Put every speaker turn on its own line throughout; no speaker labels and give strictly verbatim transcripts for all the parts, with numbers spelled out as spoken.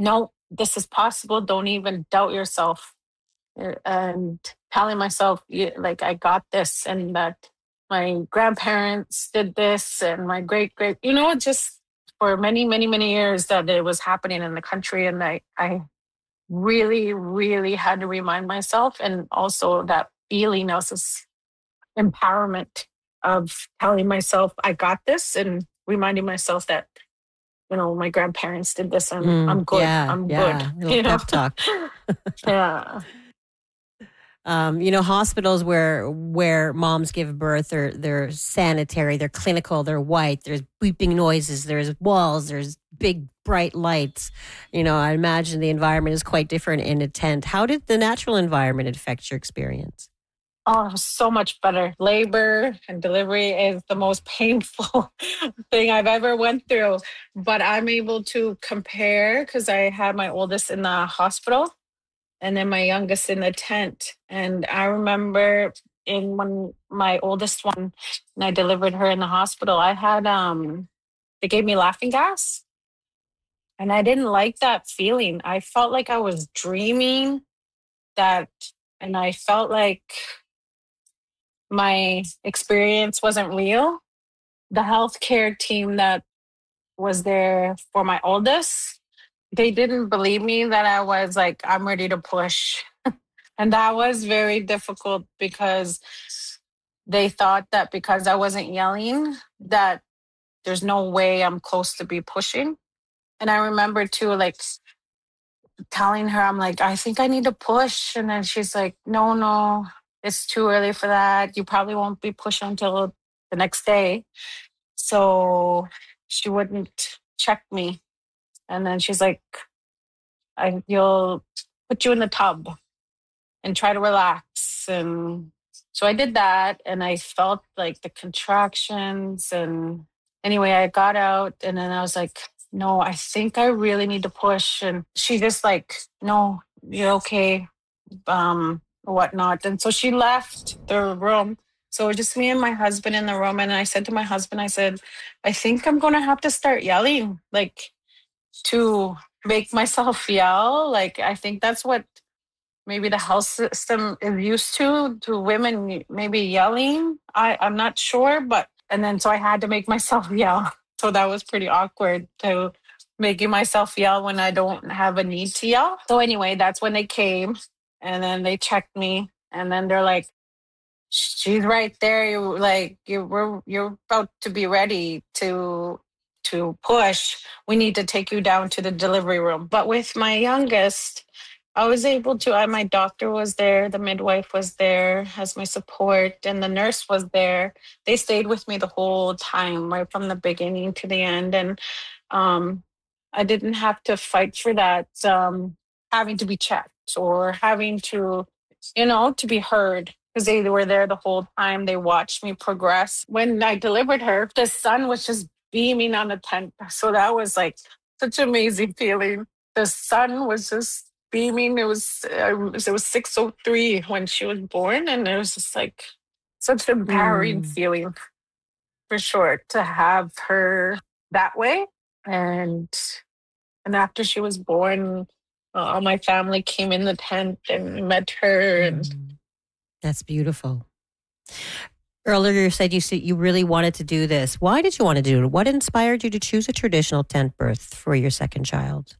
no, this is possible. Don't even doubt yourself. Uh, And telling myself, "Yeah, like, I got this," and that my grandparents did this, and my great great, you know, just for many, many, many years that it was happening in the country. And I, I really, really had to remind myself, and also that feeling of this empowerment of telling myself, I got this, and reminding myself that, you know, my grandparents did this, and
Mm,
I'm good.
yeah,
I'm good.
yeah. Little
You know?
pep talk.
Yeah.
Um, you know, hospitals where where moms give birth, they're they're sanitary, they're clinical, they're white. There's beeping noises, there's walls, there's big bright lights. You know, I imagine the environment is quite different in a tent. How did the natural environment affect your experience?
Oh, so much better. Labor and delivery is the most painful thing I've ever went through. But I'm able to compare because I had my oldest in the hospital and then my youngest in the tent. And I remember in when my oldest one, and I delivered her in the hospital, I had um they gave me laughing gas. And I didn't like that feeling. I felt like I was dreaming that, and I felt like my experience wasn't real. The healthcare team that was there for my oldest, they didn't believe me that I was like, I'm ready to push. And that was very difficult because they thought that because I wasn't yelling, that there's no way I'm close to be pushing. And I remember too, like telling her, I'm like, I think I need to push. And then she's like, no, no, it's too early for that. You probably won't be pushing until the next day. So she wouldn't check me. And then she's like, I, you'll put you in the tub and try to relax. And so I did that, and I felt like the contractions. And anyway, I got out, and then I was like, no, I think I really need to push. And she just like, no, you're okay, um, whatnot. And so she left the room. So it was just me and my husband in the room. And I said to my husband, I said, I think I'm going to have to start yelling, like to make myself yell. Like, I think that's what maybe the health system is used to, to women maybe yelling. I, I'm not sure, but, and then so I had to make myself yell. So that was pretty awkward to making myself yell when I don't have a need to yell. So anyway, that's when they came, and then they checked me, and then they're like, she's right there. You like you we're you're about to be ready to to push. We need to take you down to the delivery room. But with my youngest, I was able to. I, my doctor was there, the midwife was there as my support, and the nurse was there. They stayed with me the whole time, right from the beginning to the end, and um, I didn't have to fight for that. Um, having to be checked or having to, you know, to be heard because they were there the whole time. They watched me progress. When I delivered her, the sun was just beaming on the tent. So that was like such an amazing feeling. The sun was just beaming. It was uh, it was six oh three when she was born, and it was just like such an empowering
Mm.
feeling for sure to have her that way. And and after she was born, uh, all my family came in the tent and met her. And
Mm. That's beautiful. Earlier, you said you said you really wanted to do this. Why did you want to do it? What inspired you to choose a traditional tent birth for your second child?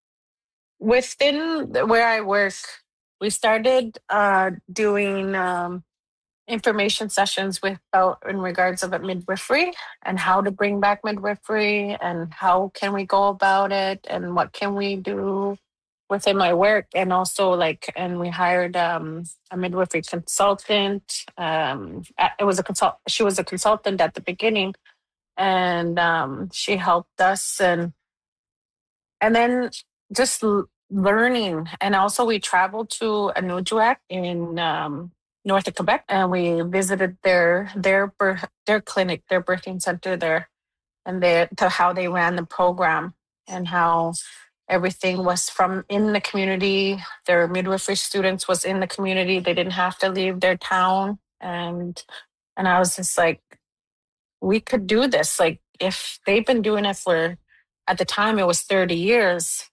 within where I work, we started uh, doing um, information sessions with uh, in regards of it midwifery and how to bring back midwifery and how can we go about it and what can we do within my work. And also like, and we hired um, a midwifery consultant. Um, it was a consult she was a consultant at the beginning, and um, she helped us. and and then just l- learning. And also we traveled to Anujiak in um, north of Quebec, and we visited their their birth, their clinic, their birthing center there, and their to how they ran the program and how everything was from in the community. Their midwifery students was in the community. They didn't have to leave their town. and and I was just like, we could do this. Like if they've been doing it for, at the time it was thirty years,